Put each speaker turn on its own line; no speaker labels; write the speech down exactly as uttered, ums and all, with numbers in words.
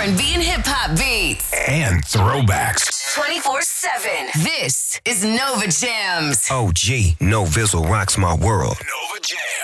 and B and hip hop beats.
And throwbacks.
twenty-four seven. This is Nova Jams.
O G, No Vizzle rocks my world.
Nova Jams.